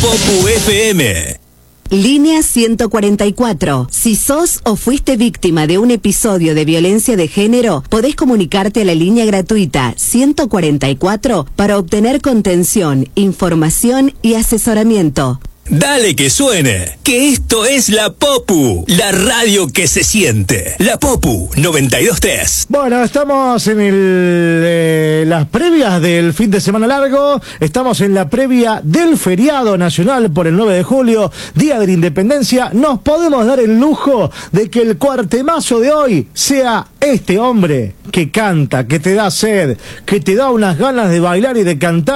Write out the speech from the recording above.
Popu FM. Línea 144. Si sos o fuiste víctima de un episodio de violencia de género, podés comunicarte a la línea gratuita 144 para obtener contención, información y asesoramiento. Dale que suene, que esto es La Popu, la radio que se siente. La Popu 92.3. Bueno, estamos en las previas del fin de semana largo, estamos en la previa del feriado nacional por el 9 de julio, Día de la Independencia. Nos podemos dar el lujo de que el cuartemazo de hoy sea este hombre que canta, que te da sed, que te da unas ganas de bailar y de cantar.